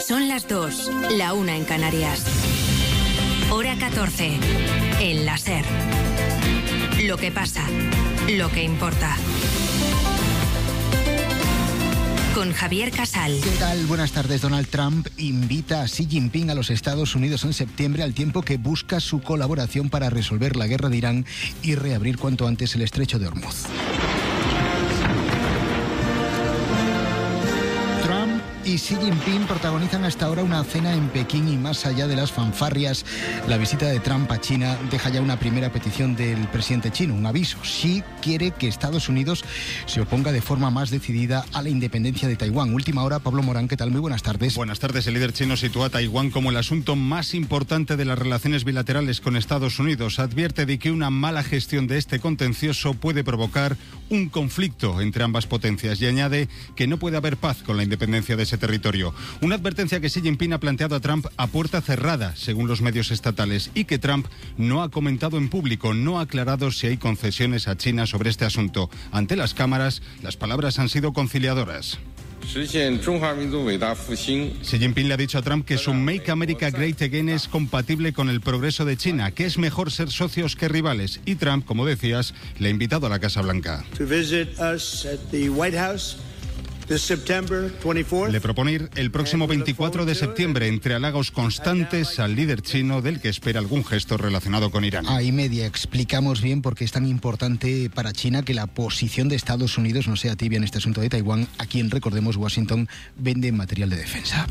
Son las 2, la 1 en Canarias. Hora 14, en la SER. Lo que pasa, lo que importa. Con Javier Casal. ¿Qué tal? Buenas tardes. Donald Trump invita a Xi Jinping a los Estados Unidos en septiembre, al tiempo que busca su colaboración para resolver la guerra de Irán y reabrir cuanto antes el estrecho de Hormuz. Y Xi Jinping protagonizan hasta ahora una cena en Pekín y más allá de las fanfarrias, la visita de Trump a China deja ya una primera petición del presidente chino, un aviso. Xi quiere que Estados Unidos se oponga de forma más decidida a la independencia de Taiwán. Última hora, Pablo Morán, ¿qué tal? Muy buenas tardes. Buenas tardes. El líder chino sitúa a Taiwán como el asunto más importante de las relaciones bilaterales con Estados Unidos. Advierte de que una mala gestión de este contencioso puede provocar un conflicto entre ambas potencias y añade que no puede haber paz con la independencia de ese territorio. Una advertencia que Xi Jinping ha planteado a Trump a puerta cerrada, según los medios estatales, y que Trump no ha comentado en público, no ha aclarado si hay concesiones a China sobre este asunto. Ante las cámaras, las palabras han sido conciliadoras. Xi Jinping le ha dicho a Trump que su Make America Great Again es compatible con el progreso de China, que es mejor ser socios que rivales. Y Trump, como decías, le ha invitado a la Casa Blanca. Le propone ir el próximo 24 de septiembre, entre halagos constantes al líder chino, del que espera algún gesto relacionado con Irán. Ahí media explicamos bien por qué es tan importante para China que la posición de Estados Unidos no sea tibia en este asunto de Taiwán, a quien, recordemos, Washington vende material de defensa.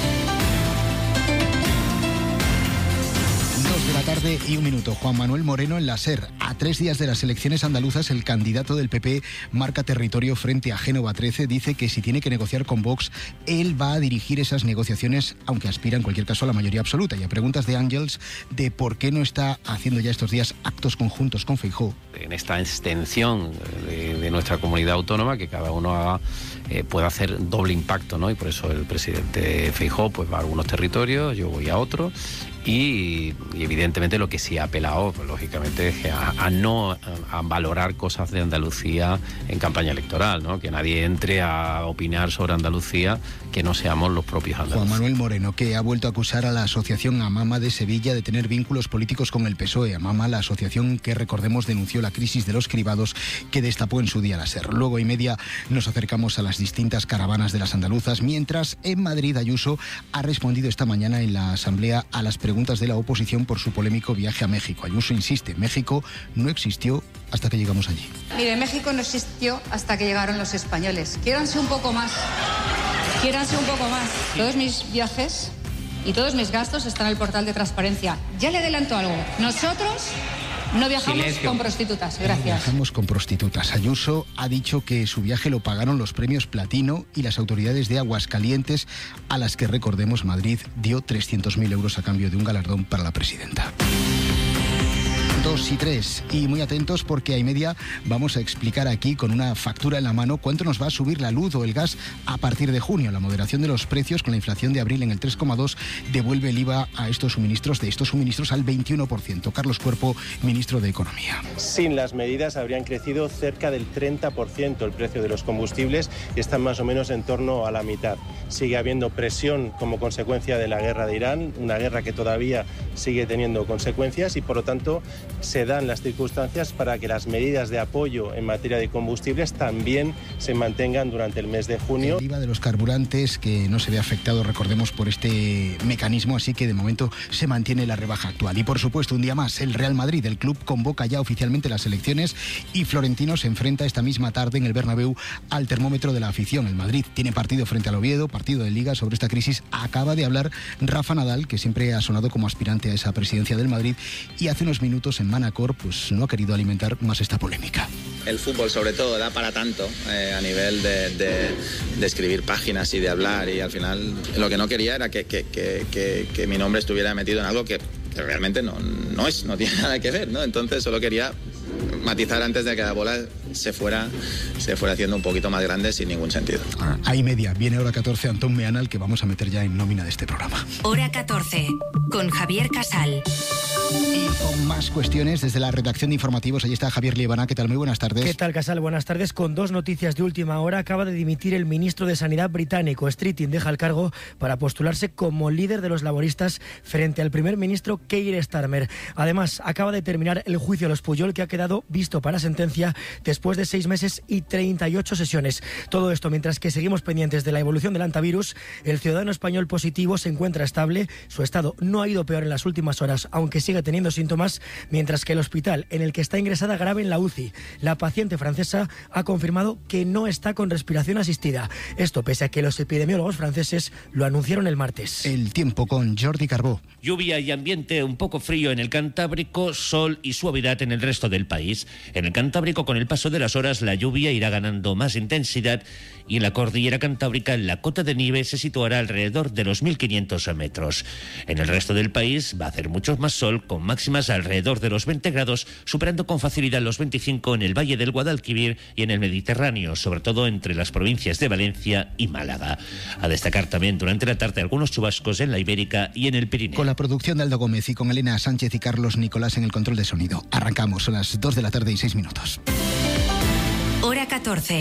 2 de la tarde y 1 minuto. Juan Manuel Moreno en la SER. A 3 días de las elecciones andaluzas, el candidato del PP marca territorio frente a Génova 13. Dice que si tiene que negociar con Vox, él va a dirigir esas negociaciones, aunque aspira en cualquier caso a la mayoría absoluta. Y a preguntas de Ángels de por qué no está haciendo ya estos días actos conjuntos con Feijóo. En esta extensión de nuestra comunidad autónoma, que cada uno pueda hacer doble impacto, ¿no? Y por eso el presidente Feijóo pues va a algunos territorios, yo voy a otros. Y evidentemente lo que sí ha apelado, pues, lógicamente, es a valorar cosas de Andalucía en campaña electoral, ¿no? Que nadie entre a opinar sobre Andalucía que no seamos los propios andaluces. Juan Manuel Moreno, que ha vuelto a acusar a la asociación Amama de Sevilla de tener vínculos políticos con el PSOE. Amama, la asociación que, recordemos, denunció la crisis de los cribados que destapó en su día la SER. Luego y media nos acercamos a las distintas caravanas de las andaluzas, mientras en Madrid Ayuso ha respondido esta mañana en la Asamblea a las preguntas de la oposición por su polémico viaje a México. Ayuso insiste, México no existió hasta que llegamos allí. Mire, México no existió hasta que llegaron los españoles. Quiéranse un poco más. Todos mis viajes y todos mis gastos están en el portal de transparencia. Ya le adelanto algo. Nosotros no viajamos con prostitutas, gracias. Viajamos con prostitutas. Ayuso ha dicho que su viaje lo pagaron los premios Platino y las autoridades de Aguascalientes, a las que, recordemos, Madrid dio 300.000 euros a cambio de un galardón para la presidenta. 2 y 3. Y muy atentos porque a y media vamos a explicar aquí con una factura en la mano cuánto nos va a subir la luz o el gas a partir de junio. La moderación de los precios con la inflación de abril en el 3,2 devuelve el IVA a estos suministros al 21%. Carlos Cuerpo, ministro de Economía. Sin las medidas habrían crecido cerca del 30% el precio de los combustibles y están más o menos en torno a la mitad. Sigue habiendo presión como consecuencia de la guerra de Irán, una guerra que todavía sigue teniendo consecuencias y por lo tanto se dan las circunstancias para que las medidas de apoyo en materia de combustibles también se mantengan durante el mes de junio. El IVA de los carburantes que no se ve afectado, recordemos, por este mecanismo, así que de momento se mantiene la rebaja actual. Y por supuesto, un día más, el Real Madrid, el club, convoca ya oficialmente las elecciones y Florentino se enfrenta esta misma tarde en el Bernabéu al termómetro de la afición. El Madrid tiene partido frente al Oviedo, partido de Liga. Sobre esta crisis acaba de hablar Rafa Nadal, que siempre ha sonado como aspirante a esa presidencia del Madrid, y hace unos minutos en Manacor pues no ha querido alimentar más esta polémica. El fútbol sobre todo da para tanto a nivel de escribir páginas y de hablar, y al final lo que no quería era que mi nombre estuviera metido en algo que realmente no tiene nada que ver, ¿no? Entonces solo quería matizar antes de que la bola se fuera haciendo un poquito más grande sin ningún sentido. Ahí media, viene hora 14, Antón Meanal, que vamos a meter ya en nómina de este programa. Hora 14, con Javier Casal. Y con más cuestiones desde la redacción de informativos, ahí está Javier Liebana. ¿Qué tal? Muy buenas tardes. ¿Qué tal, Casal? Buenas tardes. Con dos noticias de última hora. Acaba de dimitir el ministro de Sanidad británico. Streeting deja el cargo para postularse como líder de los laboristas frente al primer ministro Keir Starmer. Además, acaba de terminar el juicio a los Pujol, que ha quedado visto para sentencia después de 6 meses y 38 sesiones. Todo esto mientras que seguimos pendientes de la evolución del antivirus. El ciudadano español positivo se encuentra estable. Su estado no ha ido peor en las últimas horas, aunque sigue teniendo síntomas, mientras que el hospital en el que está ingresada grave en la UCI, la paciente francesa, ha confirmado que no está con respiración asistida. Esto pese a que los epidemiólogos franceses lo anunciaron el martes. El tiempo con Jordi Carbó. Lluvia y ambiente un poco frío en el Cantábrico, sol y suavidad en el resto del país. En el Cantábrico, con el paso de las horas, la lluvia irá ganando más intensidad y en la cordillera cantábrica la cota de nieve se situará alrededor de los 1.500 metros. En el resto del país va a hacer mucho más sol, con máximas alrededor de los 20 grados, superando con facilidad los 25 en el Valle del Guadalquivir y en el Mediterráneo, sobre todo entre las provincias de Valencia y Málaga. A destacar también durante la tarde algunos chubascos en la Ibérica y en el Pirineo. Con la producción de Aldo Gómez y con Elena Sánchez y Carlos Nicolás en el control de sonido. Arrancamos, son las 2 de la tarde y 6 minutos. Hora 14.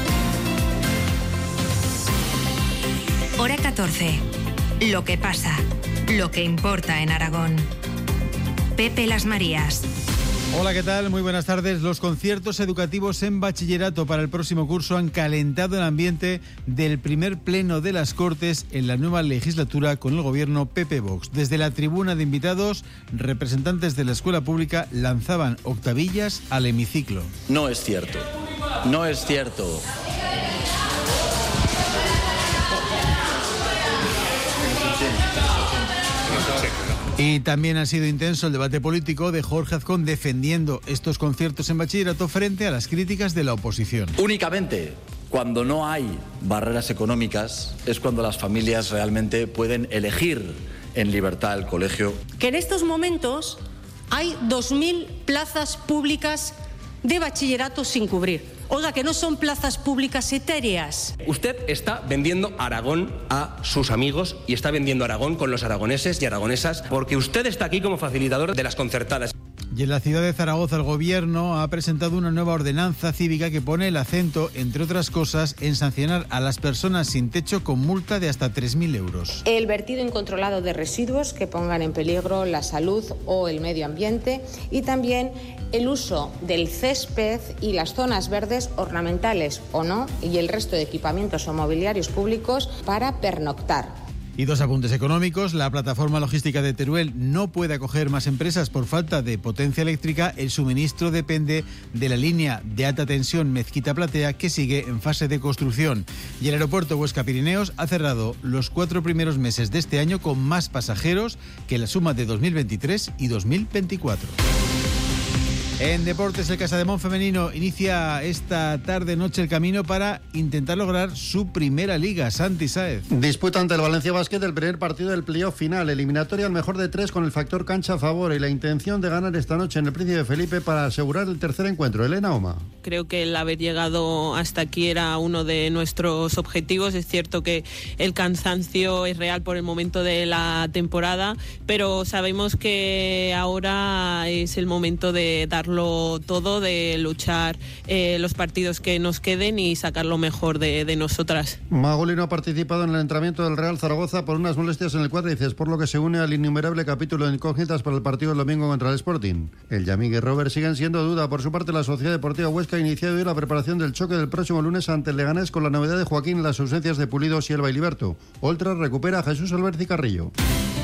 Hora 14. Lo que pasa, lo que importa en Aragón. Pepe Las Marías. Hola, ¿qué tal? Muy buenas tardes. Los conciertos educativos en bachillerato para el próximo curso han calentado el ambiente del primer pleno de las Cortes en la nueva legislatura con el gobierno PP-Vox. Desde la tribuna de invitados, representantes de la escuela pública lanzaban octavillas al hemiciclo. No es cierto. No es cierto. Y también ha sido intenso el debate político de Jorge Azcón defendiendo estos conciertos en bachillerato frente a las críticas de la oposición. Únicamente cuando no hay barreras económicas es cuando las familias realmente pueden elegir en libertad el colegio. Que en estos momentos hay 2.000 plazas públicas de bachillerato sin cubrir. Oiga, que no son plazas públicas etéreas. Usted está vendiendo Aragón a sus amigos y está vendiendo Aragón con los aragoneses y aragonesas porque usted está aquí como facilitador de las concertadas. Y en la ciudad de Zaragoza el gobierno ha presentado una nueva ordenanza cívica que pone el acento, entre otras cosas, en sancionar a las personas sin techo con multa de hasta 3.000 euros. El vertido incontrolado de residuos que pongan en peligro la salud o el medio ambiente y también el uso del césped y las zonas verdes ornamentales o no y el resto de equipamientos o mobiliarios públicos para pernoctar. Y dos apuntes económicos. La plataforma logística de Teruel no puede acoger más empresas por falta de potencia eléctrica. El suministro depende de la línea de alta tensión Mezquita-Platea, que sigue en fase de construcción. Y el aeropuerto Huesca-Pirineos ha cerrado los 4 primeros meses de este año con más pasajeros que la suma de 2023 y 2024. En deportes, el Casademont femenino inicia esta tarde-noche el camino para intentar lograr su primera liga. Santi Sáez. Disputa ante el Valencia Basket el primer partido del playoff final, eliminatoria al mejor de 3 con el factor cancha a favor y la intención de ganar esta noche en el Príncipe Felipe para asegurar el tercer encuentro. Elena Oma. Creo que el haber llegado hasta aquí era uno de nuestros objetivos. Es cierto que el cansancio es real por el momento de la temporada, pero sabemos que ahora es el momento de darlo todo, de luchar los partidos que nos queden y sacar lo mejor de nosotras. Magolino ha participado en el entrenamiento del Real Zaragoza por unas molestias en el cuádriceps, por lo que se une al innumerable capítulo de incógnitas para el partido del domingo contra el Sporting. El Yamig y Robert siguen siendo duda. Por su parte, la Sociedad Deportiva Huesca ha iniciado hoy la preparación del choque del próximo lunes ante el Leganés con la novedad de Joaquín en las ausencias de Pulido, Silva y Liberto. Oltra recupera a Jesús Alberti Carrillo.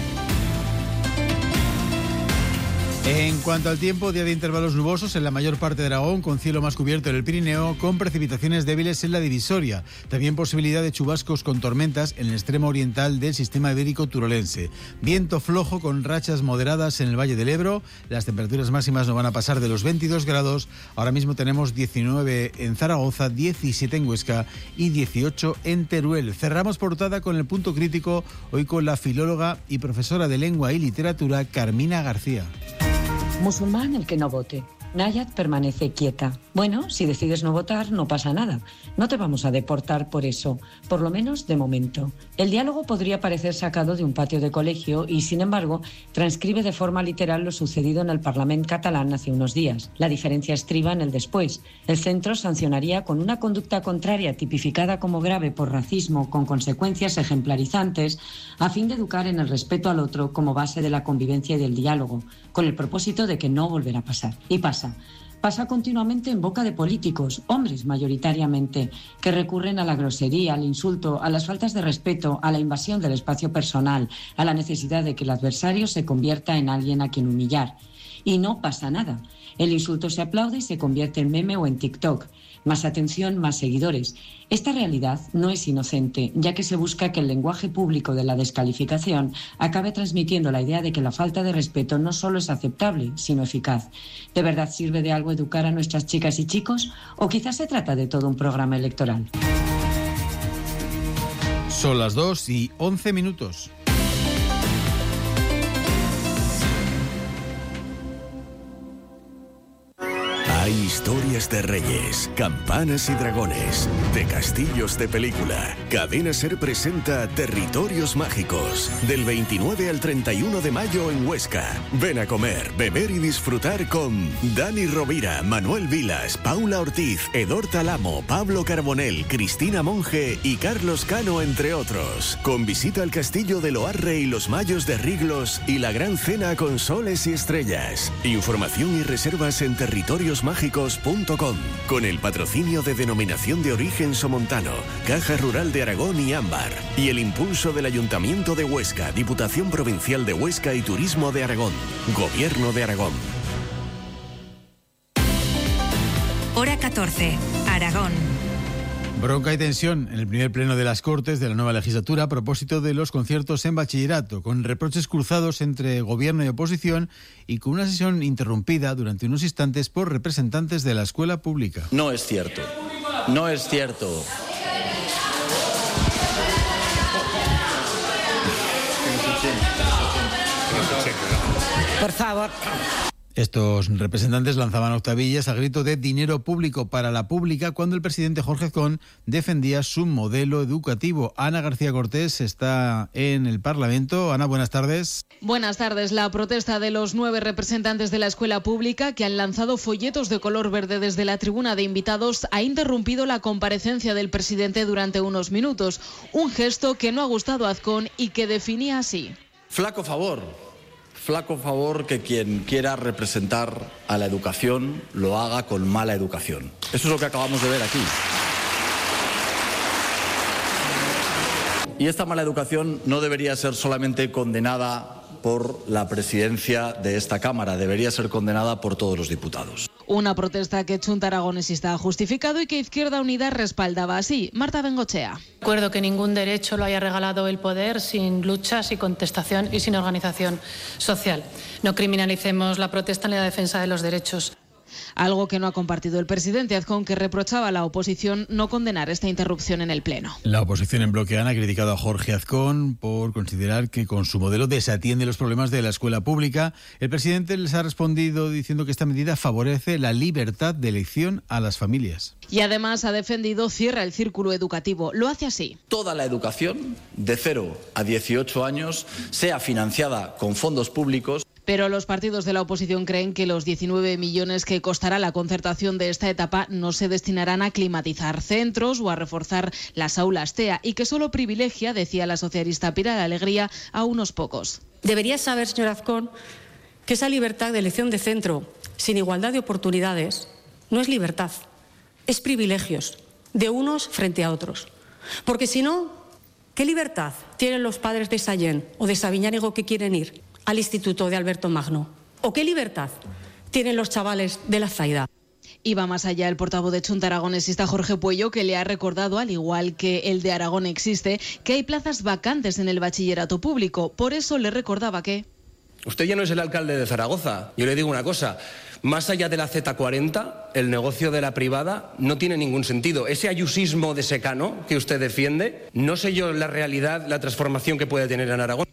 En cuanto al tiempo, día de intervalos nubosos en la mayor parte de Aragón, con cielo más cubierto en el Pirineo, con precipitaciones débiles en la divisoria. También posibilidad de chubascos con tormentas en el extremo oriental del sistema ibérico turolense. Viento flojo con rachas moderadas en el Valle del Ebro. Las temperaturas máximas no van a pasar de los 22 grados. Ahora mismo tenemos 19 en Zaragoza, 17 en Huesca y 18 en Teruel. Cerramos portada con el punto crítico, hoy con la filóloga y profesora de lengua y literatura Carmina García. Musulmán el que no vote, Nayat permanece quieta. Bueno, si decides no votar, no pasa nada. No te vamos a deportar por eso, por lo menos de momento. El diálogo podría parecer sacado de un patio de colegio y, sin embargo, transcribe de forma literal lo sucedido en el Parlamento catalán hace unos días. La diferencia estriba en el después. El centro sancionaría con una conducta contraria tipificada como grave por racismo con consecuencias ejemplarizantes a fin de educar en el respeto al otro como base de la convivencia y del diálogo, con el propósito de que no volverá a pasar. Y pasa continuamente en boca de políticos, hombres mayoritariamente, que recurren a la grosería, al insulto, a las faltas de respeto, a la invasión del espacio personal, a la necesidad de que el adversario se convierta en alguien a quien humillar. Y no pasa nada. El insulto se aplaude y se convierte en meme o en TikTok. Más atención, más seguidores. Esta realidad no es inocente, ya que se busca que el lenguaje público de la descalificación acabe transmitiendo la idea de que la falta de respeto no solo es aceptable, sino eficaz. ¿De verdad sirve de algo educar a nuestras chicas y chicos? ¿O quizás se trata de todo un programa electoral? Son las 2:11. Hay historias de reyes, campanas y dragones, de castillos de película. Cadena SER presenta Territorios Mágicos, del 29 al 31 de mayo en Huesca. Ven a comer, beber y disfrutar con Dani Rovira, Manuel Vilas, Paula Ortiz, Edor Talamo, Pablo Carbonell, Cristina Monge y Carlos Cano, entre otros. Con visita al castillo de Loarre y los Mayos de Riglos y la gran cena con soles y estrellas. Información y reservas en territoriosmágicos.com, con el patrocinio de Denominación de Origen Somontano, Caja Rural de Aragón y Ámbar, y el impulso del Ayuntamiento de Huesca, Diputación Provincial de Huesca y Turismo de Aragón, Gobierno de Aragón. Hora 14, Aragón. Bronca y tensión en el primer pleno de las Cortes de la nueva legislatura a propósito de los conciertos en bachillerato, con reproches cruzados entre gobierno y oposición y con una sesión interrumpida durante unos instantes por representantes de la escuela pública. No es cierto. No es cierto. Por favor. Estos representantes lanzaban octavillas al grito de dinero público para la pública cuando el presidente Jorge Azcón defendía su modelo educativo. Ana García Cortés está en el Parlamento. Ana, buenas tardes. Buenas tardes. La protesta de los 9 representantes de la escuela pública que han lanzado folletos de color verde desde la tribuna de invitados ha interrumpido la comparecencia del presidente durante unos minutos. Un gesto que no ha gustado a Azcón y que definía así. Flaco favor que quien quiera representar a la educación lo haga con mala educación. Eso es lo que acabamos de ver aquí. Y esta mala educación no debería ser solamente condenada por la presidencia de esta Cámara, debería ser condenada por todos los diputados. Una protesta que Chunta Aragonesista ha justificado y que Izquierda Unida respaldaba así. Marta Bengochea. Recuerdo que ningún derecho lo haya regalado el poder sin lucha, sin contestación y sin organización social. No criminalicemos la protesta ni la defensa de los derechos. Algo que no ha compartido el presidente Azcón, que reprochaba a la oposición no condenar esta interrupción en el Pleno. La oposición en bloque ha criticado a Jorge Azcón por considerar que con su modelo desatiende los problemas de la escuela pública. El presidente les ha respondido diciendo que esta medida favorece la libertad de elección a las familias. Y además ha defendido cierra el círculo educativo. Lo hace así. Toda la educación de 0 a 18 años sea financiada con fondos públicos. Pero los partidos de la oposición creen que los 19 millones que costará la concertación de esta etapa no se destinarán a climatizar centros o a reforzar las aulas TEA y que solo privilegia, decía la socialista Pilar Alegría, a unos pocos. Debería saber, señor Azcón, que esa libertad de elección de centro sin igualdad de oportunidades no es libertad, es privilegios de unos frente a otros. Porque si no, ¿qué libertad tienen los padres de Sallent o de Sabiñánigo que quieren ir al Instituto de Alberto Magno? ¿O qué libertad tienen los chavales de la Zaida? Iba más allá el portavoz de Chunta Aragonesista Jorge Puello, que le ha recordado, al igual que el de Aragón existe, que hay plazas vacantes en el bachillerato público. Por eso le recordaba que... Usted ya no es el alcalde de Zaragoza. Yo le digo una cosa, más allá de la Z40, el negocio de la privada no tiene ningún sentido. Ese ayusismo de secano que usted defiende, no sé yo la realidad, la transformación que puede tener en Aragón.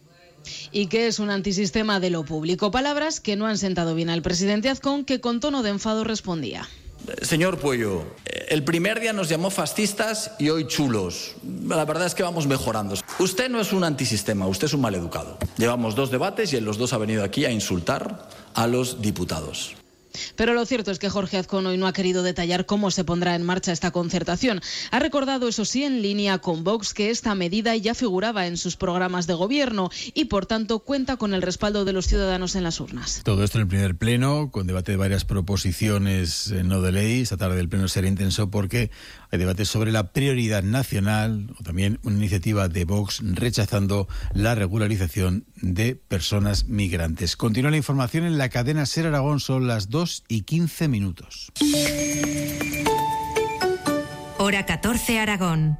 Y que es un antisistema de lo público. Palabras que no han sentado bien al presidente Azcón, que con tono de enfado respondía. Señor Pueyo, el primer día nos llamó fascistas y hoy chulos. La verdad es que vamos mejorando. Usted no es un antisistema, usted es un maleducado. Llevamos 2 debates y en los 2 ha venido aquí a insultar a los diputados. Pero lo cierto es que Jorge Azcón hoy no ha querido detallar cómo se pondrá en marcha esta concertación. Ha recordado, eso sí, en línea con Vox, que esta medida ya figuraba en sus programas de gobierno y, por tanto, cuenta con el respaldo de los ciudadanos en las urnas. Todo esto en el primer pleno, con debate de varias proposiciones no de ley. Esta tarde el pleno será intenso porque hay debate sobre la prioridad nacional o también una iniciativa de Vox rechazando la regularización de personas migrantes. Continúa la información en la cadena SER Aragón, son las 2:15. Hora 14 Aragón.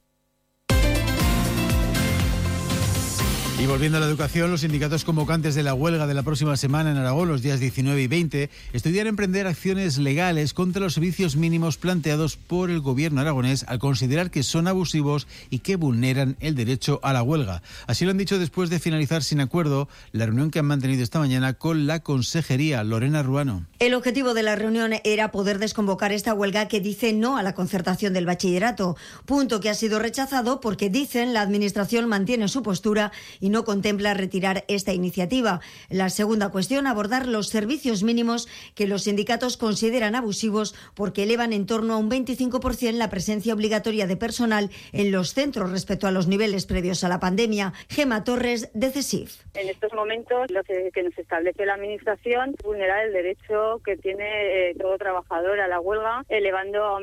Y volviendo a la educación, los sindicatos convocantes de la huelga de la próxima semana en Aragón, los días 19 y 20, estudian emprender acciones legales contra los servicios mínimos planteados por el gobierno aragonés al considerar que son abusivos y que vulneran el derecho a la huelga. Así lo han dicho después de finalizar sin acuerdo la reunión que han mantenido esta mañana con la Consejería. Lorena Ruano. El objetivo de la reunión era poder desconvocar esta huelga que dice no a la concertación del bachillerato, punto que ha sido rechazado porque, dicen, la Administración mantiene su postura y no contempla retirar esta iniciativa. La segunda cuestión, abordar los servicios mínimos que los sindicatos consideran abusivos porque elevan en torno a un 25% la presencia obligatoria de personal en los centros respecto a los niveles previos a la pandemia. Gema Torres, de CESIF. En estos momentos, lo que nos establece la Administración es vulnerar el derecho que tiene todo trabajador a la huelga, elevando a un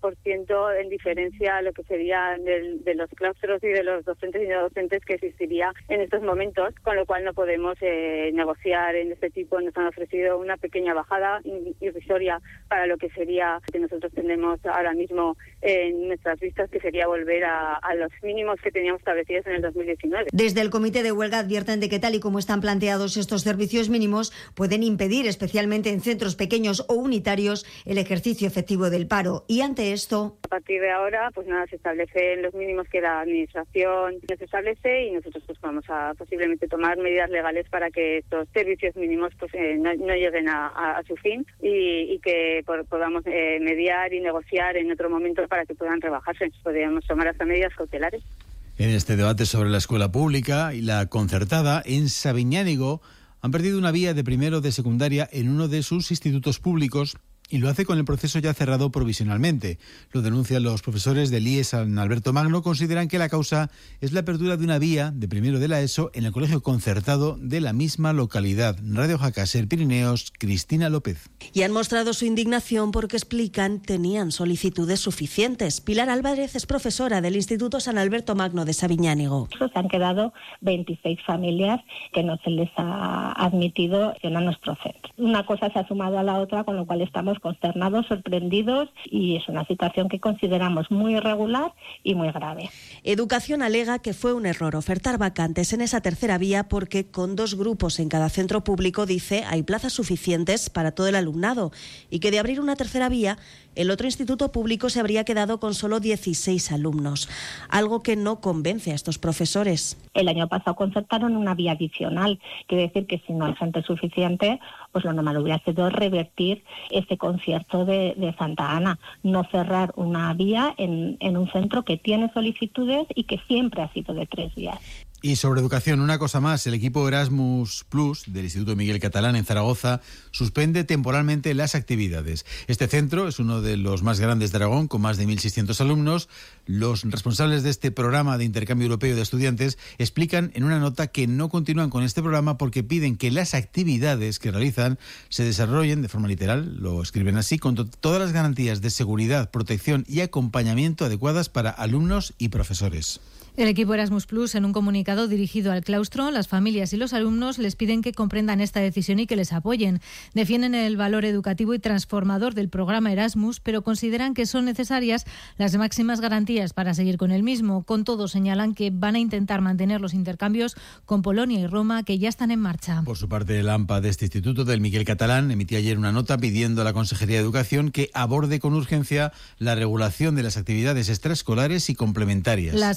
25% en diferencia a lo que sería de los claustros y de los docentes y no docentes que existiría en estos momentos, con lo cual no podemos negociar en este tipo. Nos han ofrecido una pequeña bajada irrisoria para lo que sería que nosotros tenemos ahora mismo en nuestras vistas, que sería volver a los mínimos que teníamos establecidos en el 2019. Desde el comité de huelga advierten de que tal y como están planteados estos servicios mínimos pueden impedir, especialmente en centros pequeños o unitarios, el ejercicio efectivo del paro. Y ante esto, a partir de ahora, pues nada, se establecen los mínimos que la Administración nos establece y nosotros pues vamos a posiblemente tomar medidas legales para que estos servicios mínimos pues no lleguen a su fin y que podamos mediar y negociar en otro momento para que puedan rebajarse. Podríamos tomar hasta medidas cautelares. En este debate sobre la escuela pública y la concertada, en Sabiñánigo han perdido una vía de primero de secundaria en uno de sus institutos públicos y lo hace con el proceso ya cerrado provisionalmente. Lo denuncian los profesores del IE San Alberto Magno. Consideran que la causa es la apertura de una vía de primero de la ESO en el colegio concertado de la misma localidad. Radio Jaca, SER Pirineos, Cristina López. Y han mostrado su indignación porque, explican, tenían solicitudes suficientes. Pilar Álvarez es profesora del Instituto San Alberto Magno de Sabiñánigo. Se han quedado 26 familias que no se les ha admitido a nuestro centro. Una cosa se ha sumado a la otra, con lo cual estamos consternados, sorprendidos, y es una situación que consideramos muy irregular y muy grave. Educación alega que fue un error ofertar vacantes en esa tercera vía porque con 2 grupos en cada centro público, dice, hay plazas suficientes para todo el alumnado y que de abrir una tercera vía, el otro instituto público se habría quedado con solo 16 alumnos, algo que no convence a estos profesores. El año pasado concertaron una vía adicional, quiere decir que si no hay gente suficiente, pues lo normal hubiera sido revertir este concierto de Santa Ana, no cerrar una vía en un centro que tiene solicitudes y que siempre ha sido de 3 vías. Y sobre educación, una cosa más. El equipo Erasmus Plus del Instituto Miguel Catalán en Zaragoza suspende temporalmente las actividades. Este centro es uno de los más grandes de Aragón, con más de 1.600 alumnos. Los responsables de este programa de intercambio europeo de estudiantes explican en una nota que no continúan con este programa porque piden que las actividades que realizan se desarrollen de forma literal, lo escriben así, con todas las garantías de seguridad, protección y acompañamiento adecuadas para alumnos y profesores. El equipo Erasmus Plus, en un comunicado dirigido al claustro, las familias y los alumnos les piden que comprendan esta decisión y que les apoyen. Defienden el valor educativo y transformador del programa Erasmus, pero consideran que son necesarias las máximas garantías para seguir con el mismo. Con todo, señalan que van a intentar mantener los intercambios con Polonia y Roma, que ya están en marcha. Por su parte, el AMPA de este instituto, del Miguel Catalán, emitía ayer una nota pidiendo a la Consejería de Educación que aborde con urgencia la regulación de las actividades extraescolares y complementarias. La Asociación de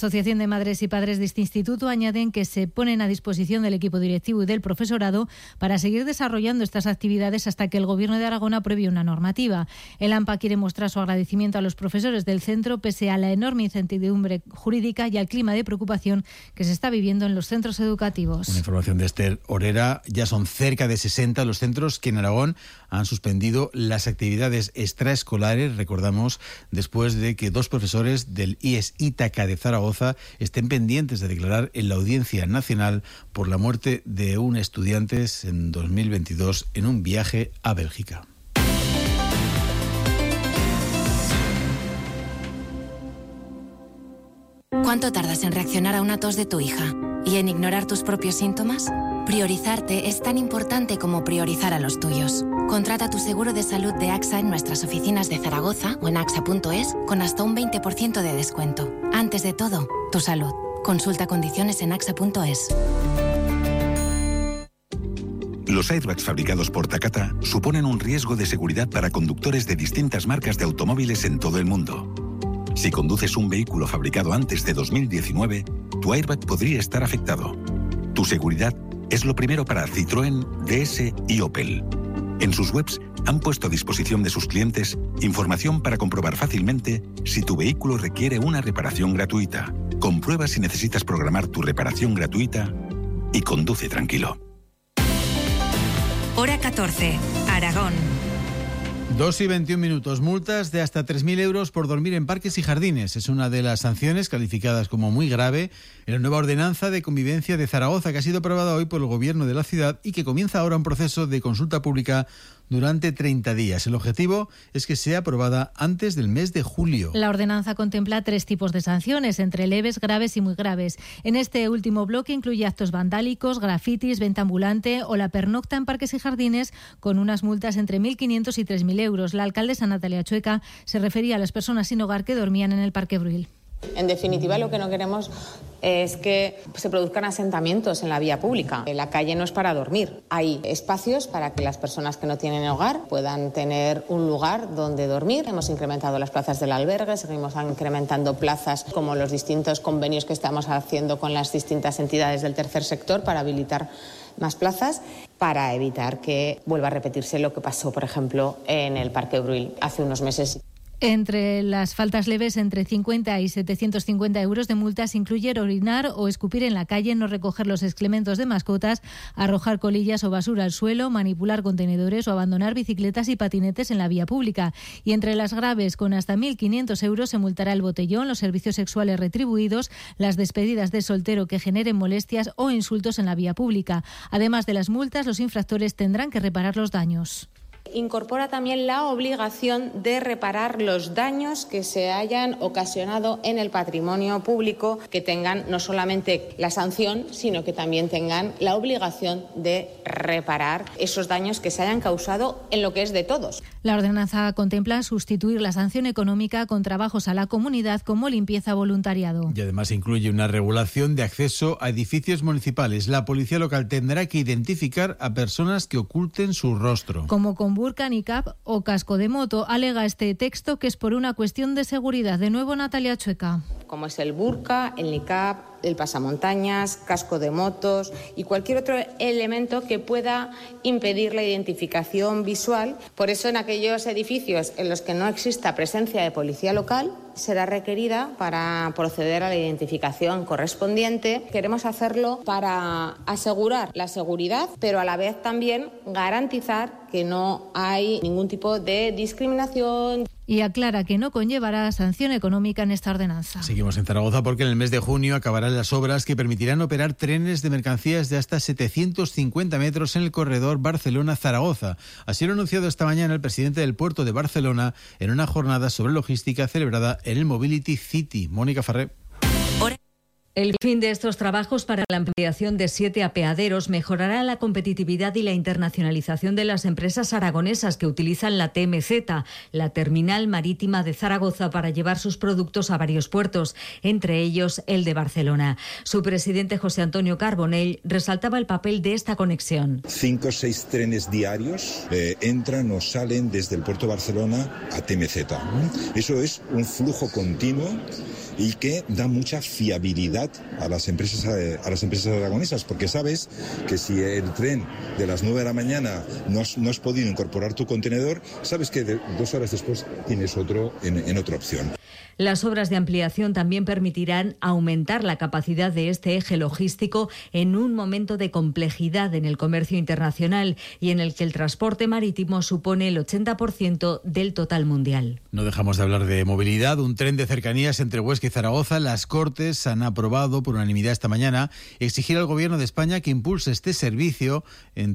de Madres y Padres de este instituto añaden que se ponen a disposición del equipo directivo y del profesorado para seguir desarrollando estas actividades hasta que el Gobierno de Aragón apruebe una normativa. El AMPA quiere mostrar su agradecimiento a los profesores del centro pese a la enorme incertidumbre jurídica y al clima de preocupación que se está viviendo en los centros educativos. Una información de Esther Orera. Ya son cerca de 60 los centros que en Aragón han suspendido las actividades extraescolares, recordamos, después de que 2 profesores del IES Ítaca de Zaragoza estén pendientes de declarar en la Audiencia Nacional por la muerte de un estudiante en 2022 en un viaje a Bélgica. ¿Cuánto tardas en reaccionar a una tos de tu hija y en ignorar tus propios síntomas? Priorizarte es tan importante como priorizar a los tuyos. Contrata tu seguro de salud de AXA en nuestras oficinas de Zaragoza o en axa.es con hasta un 20% de descuento. Antes de todo, tu salud. Consulta condiciones en axa.es. Los airbags fabricados por Takata suponen un riesgo de seguridad para conductores de distintas marcas de automóviles en todo el mundo. Si conduces un vehículo fabricado antes de 2019, tu airbag podría estar afectado. Tu seguridad es lo primero para Citroën, DS y Opel. En sus webs han puesto a disposición de sus clientes información para comprobar fácilmente si tu vehículo requiere una reparación gratuita. Comprueba si necesitas programar tu reparación gratuita y conduce tranquilo. Hora 14, Aragón. 2:21. Multas de hasta 3.000 euros por dormir en parques y jardines. Es una de las sanciones calificadas como muy grave en la nueva ordenanza de convivencia de Zaragoza, que ha sido aprobada hoy por el Gobierno de la ciudad y que comienza ahora un proceso de consulta pública durante 30 días. El objetivo es que sea aprobada antes del mes de julio. La ordenanza contempla 3 tipos de sanciones, entre leves, graves y muy graves. En este último bloque incluye actos vandálicos, grafitis, venta ambulante o la pernocta en parques y jardines, con unas multas entre 1.500 y 3.000 euros. La alcaldesa Natalia Chueca se refería a las personas sin hogar que dormían en el Parque Bruil. En definitiva, lo que no queremos es que se produzcan asentamientos en la vía pública. La calle no es para dormir. Hay espacios para que las personas que no tienen hogar puedan tener un lugar donde dormir. Hemos incrementado las plazas del albergue, seguimos incrementando plazas como los distintos convenios que estamos haciendo con las distintas entidades del tercer sector para habilitar más plazas, para evitar que vuelva a repetirse lo que pasó, por ejemplo, en el Parque Bruil hace unos meses. Entre las faltas leves, entre 50 y 750 euros de multas incluyen orinar o escupir en la calle, no recoger los excrementos de mascotas, arrojar colillas o basura al suelo, manipular contenedores o abandonar bicicletas y patinetes en la vía pública. Y entre las graves, con hasta 1.500 euros, se multará el botellón, los servicios sexuales retribuidos, las despedidas de soltero que generen molestias o insultos en la vía pública. Además de las multas, los infractores tendrán que reparar los daños. Incorpora también la obligación de reparar los daños que se hayan ocasionado en el patrimonio público, que tengan no solamente la sanción, sino que también tengan la obligación de reparar esos daños que se hayan causado en lo que es de todos. La ordenanza contempla sustituir la sanción económica con trabajos a la comunidad como limpieza voluntariado. Y además incluye una regulación de acceso a edificios municipales. La policía local tendrá que identificar a personas que oculten su rostro. Como con burka, niqab o casco de moto, alega este texto que es por una cuestión de seguridad. De nuevo, Natalia Chueca. Como es el burka, el niqab, el pasamontañas, casco de motos y cualquier otro elemento que pueda impedir la identificación visual. Por eso, en aquellos edificios en los que no exista presencia de policía local, será requerida para proceder a la identificación correspondiente. Queremos hacerlo para asegurar la seguridad, pero a la vez también garantizar que no hay ningún tipo de discriminación. Y aclara que no conllevará sanción económica en esta ordenanza. Seguimos en Zaragoza porque en el mes de junio acabarán las obras que permitirán operar trenes de mercancías de hasta 750 metros en el corredor Barcelona-Zaragoza. Así lo ha anunciado esta mañana el presidente del puerto de Barcelona en una jornada sobre logística celebrada en el Mobility City. Mónica Farré. El fin de estos trabajos para la ampliación de 7 apeaderos mejorará la competitividad y la internacionalización de las empresas aragonesas que utilizan la TMZ, la Terminal Marítima de Zaragoza, para llevar sus productos a varios puertos, entre ellos el de Barcelona. Su presidente, José Antonio Carbonell, resaltaba el papel de esta conexión. 5 o 6 trenes diarios entran o salen desde el puerto de Barcelona a TMZ. Eso es un flujo continuo y que da mucha fiabilidad a las empresas aragonesas, porque sabes que si el tren de las 9 de la mañana no has podido incorporar tu contenedor, sabes que 2 horas después tienes otro en otra opción. Las obras de ampliación también permitirán aumentar la capacidad de este eje logístico en un momento de complejidad en el comercio internacional y en el que el transporte marítimo supone el 80% del total mundial. No dejamos de hablar de movilidad. Un tren de cercanías entre Huesca y Zaragoza. Las Cortes han aprobado por unanimidad esta mañana exigir al Gobierno de España que impulse este servicio entre